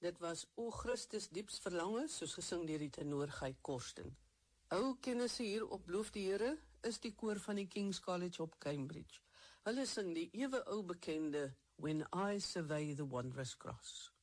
Dit was O Christus diepst verlange, soos gesing deur die tenor Guy Korsten. Ou kennisse hier op Loof die Here is die koor van die King's College op Cambridge. Hulle sing die ewe ou bekende When I Survey the Wondrous Cross.